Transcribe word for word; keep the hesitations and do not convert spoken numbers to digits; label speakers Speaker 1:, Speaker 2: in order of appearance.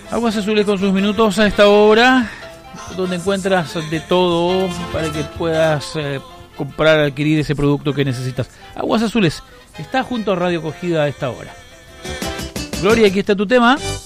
Speaker 1: Aguas Azules con sus minutos a esta hora, donde encuentras de todo para que puedas eh, comprar, adquirir ese producto que necesitas. Aguas Azules está junto a Radio Acogida a esta hora. Gloria, aquí está tu tema.